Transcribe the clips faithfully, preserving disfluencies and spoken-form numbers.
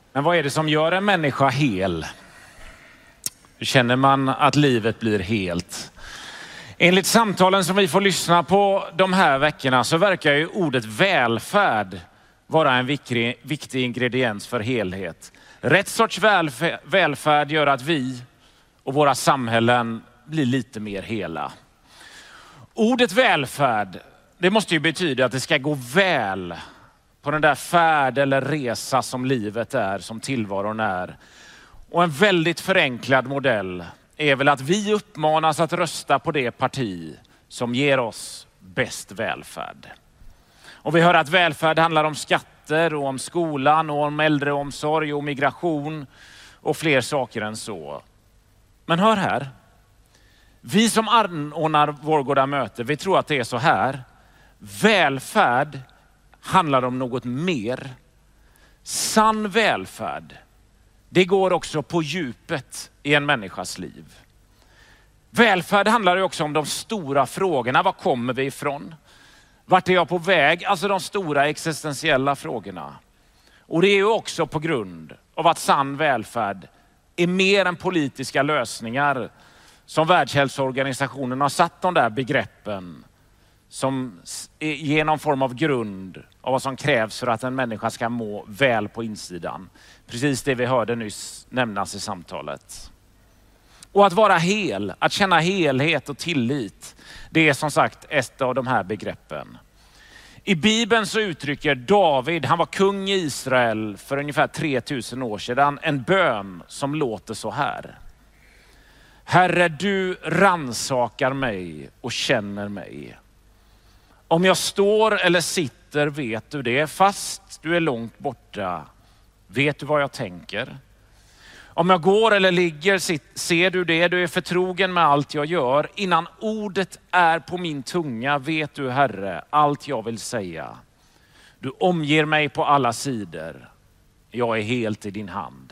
Men vad är det som gör en människa hel? Hur känner man att livet blir helt? Enligt samtalen som vi får lyssna på de här veckorna så verkar ju ordet välfärd vara en viktig, viktig ingrediens för helhet. Rätt sorts välfärd, välfärd gör att vi och våra samhällen blir lite mer hela. Ordet välfärd, det måste ju betyda att det ska gå väl på den där färd eller resa som livet är, som tillvaron är. Och en väldigt förenklad modell är väl att vi uppmanas att rösta på det parti som ger oss bäst välfärd. Och vi hör att välfärd handlar om skatter och om skolan och om äldreomsorg och migration och fler saker än så. Men hör här, vi som anordnar Vårgårda möte, vi tror att det är så här. Välfärd handlar om något mer. Sann välfärd, det går också på djupet i en människas liv. Välfärd handlar ju också om de stora frågorna. Var kommer vi ifrån? Vart är jag på väg? Alltså de stora existentiella frågorna. Och det är ju också på grund av att sann välfärd är mer än politiska lösningar som Världshälsoorganisationen har satt de där begreppen som ger någon form av grund av vad som krävs för att en människa ska må väl på insidan. Precis det vi hörde nyss nämnas i samtalet. Och att vara hel, att känna helhet och tillit, det är som sagt ett av de här begreppen. I Bibeln så uttrycker David, han var kung i Israel för ungefär tre tusen år sedan, en bön som låter så här. Herre, du rannsakar mig och känner mig. Om jag står eller sitter vet du det, fast du är långt borta vet du vad jag tänker. Om jag går eller ligger ser du det, du är förtrogen med allt jag gör. Innan ordet är på min tunga vet du, Herre, allt jag vill säga. Du omger mig på alla sidor, jag är helt i din hand.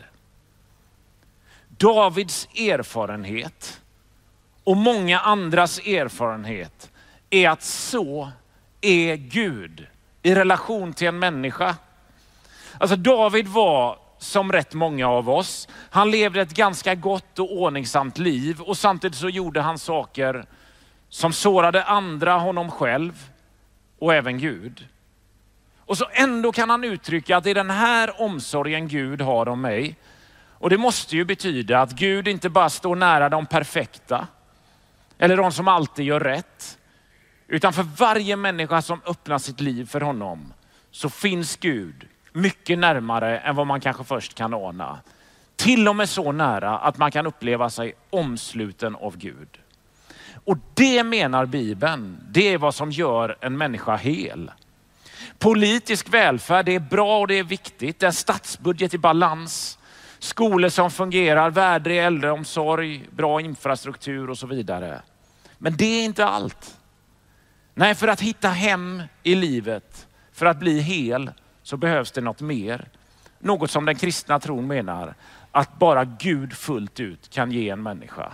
Davids erfarenhet och många andras erfarenhet är att så är Gud i relation till en människa. Alltså David var som rätt många av oss. Han levde ett ganska gott och ordningsamt liv och samtidigt så gjorde han saker som sårade andra, honom själv och även Gud. Och så ändå kan han uttrycka att det är den här omsorgen Gud har om mig. Och det måste ju betyda att Gud inte bara står nära de perfekta eller de som alltid gör rätt. Utan för varje människa som öppnar sitt liv för honom så finns Gud mycket närmare än vad man kanske först kan ana. Till och med så nära att man kan uppleva sig omsluten av Gud. Och det menar Bibeln, det är vad som gör en människa hel. Politisk välfärd, det är bra och det är viktigt. En statsbudget i balans, skolor som fungerar, värdig äldreomsorg, bra infrastruktur och så vidare. Men det är inte allt. Nej, för att hitta hem i livet, för att bli hel, så behövs det något mer. Något som den kristna tron menar att bara Gud fullt ut kan ge en människa.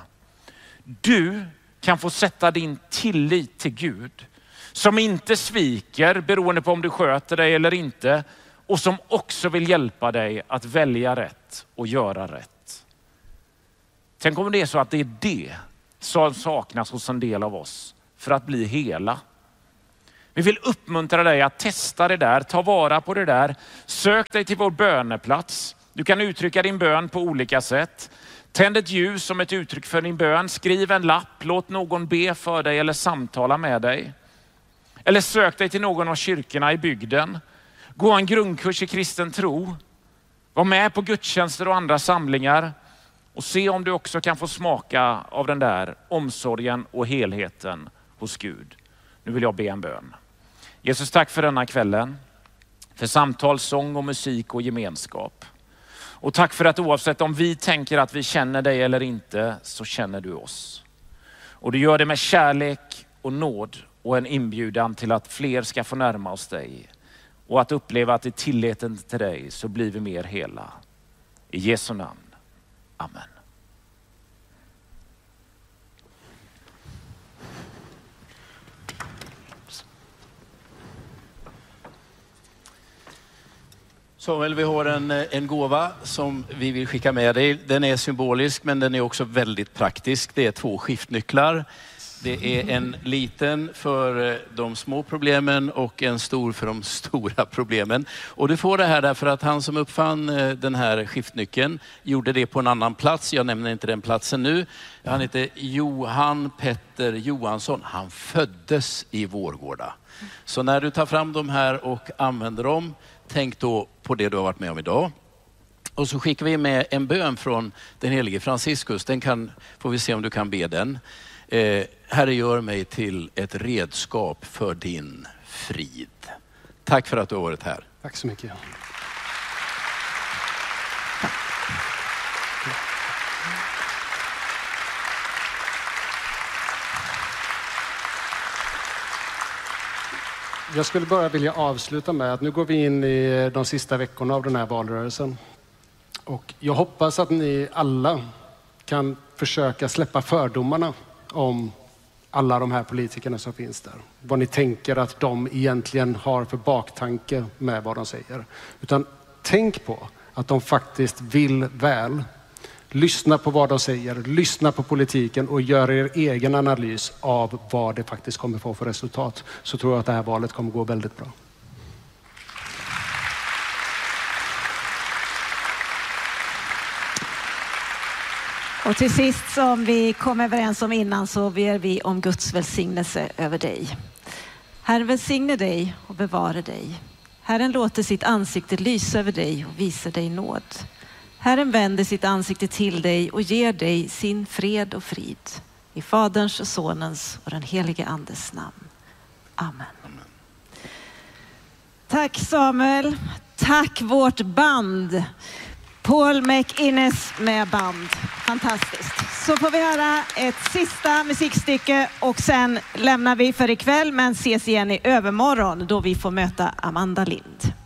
Du kan få sätta din tillit till Gud som inte sviker beroende på om du sköter dig eller inte och som också vill hjälpa dig att välja rätt och göra rätt. Tänk om det är så att det är det som saknas hos en del av oss för att bli hela. Vi vill uppmuntra dig att testa det där, ta vara på det där. Sök dig till vår böneplats. Du kan uttrycka din bön på olika sätt. Tänd ett ljus som ett uttryck för din bön. Skriv en lapp, låt någon be för dig eller samtala med dig. Eller sök dig till någon av kyrkorna i bygden. Gå en grundkurs i kristen tro. Var med på gudstjänster och andra samlingar. Och se om du också kan få smaka av den där omsorgen och helheten hos Gud. Nu vill jag be en bön. Jesus, tack för denna kvällen. För samtal, sång och musik och gemenskap. Och tack för att oavsett om vi tänker att vi känner dig eller inte, så känner du oss. Och du gör det med kärlek och nåd och en inbjudan till att fler ska få närma oss dig. Och att uppleva att i tilliten till dig så blir vi mer hela. I Jesu namn. Amen. Samuel, vi har en, en gåva som vi vill skicka med dig. Den är symbolisk, men den är också väldigt praktisk. Det är två skiftnycklar. Det är en liten för de små problemen och en stor för de stora problemen. Och du får det här därför att han som uppfann den här skiftnyckeln gjorde det på en annan plats. Jag nämner inte den platsen nu. Han heter Johan Petter Johansson. Han föddes i Vårgårda. Så när du tar fram de här och använder dem, tänk då på det du har varit med om idag. Och så skickar vi med en bön från den helige Franciscus. Den kan, får vi se om du kan be den. Eh, Herre, gör mig till ett redskap för din frid. Tack för att du har varit här. Tack så mycket. Jag skulle bara vilja avsluta med att nu går vi in i de sista veckorna av den här valrörelsen. Och jag hoppas att ni alla kan försöka släppa fördomarna om alla de här politikerna som finns där. Vad ni tänker att de egentligen har för baktanke med vad de säger. Utan tänk på att de faktiskt vill väl. Lyssna på vad de säger, lyssna på politiken och gör er egen analys av vad det faktiskt kommer få för resultat. Så tror jag att det här valet kommer gå väldigt bra. Och till sist, som vi kom överens om innan, så ber vi om Guds välsignelse över dig. Herren välsigne dig och bevara dig. Herren låter sitt ansikte lysa över dig och visa dig nåd. Herren vänder sitt ansikte till dig och ger dig sin fred och frid. I Faderns och Sonens och den helige Andes namn. Amen. Tack Samuel. Tack vårt band. Paul McInnes med band. Fantastiskt. Så får vi höra ett sista musikstycke och sen lämnar vi för ikväll, men ses igen i övermorgon då vi får möta Amanda Lind.